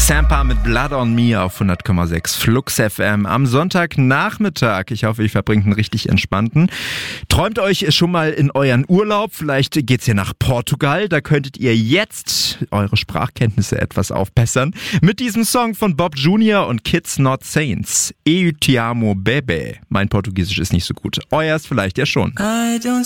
Sampa mit Blood on Me auf 100,6 Flux FM am Sonntagnachmittag. Ich hoffe, ihr verbringt einen richtig entspannten. Träumt euch schon mal in euren Urlaub. Vielleicht geht's hier nach Portugal. Da könntet ihr jetzt eure Sprachkenntnisse etwas aufbessern. Mit diesem Song von Bob Jr. und Kids Not Saints. Eu te amo, bebe. Mein Portugiesisch ist nicht so gut. Euers vielleicht ja schon. I don't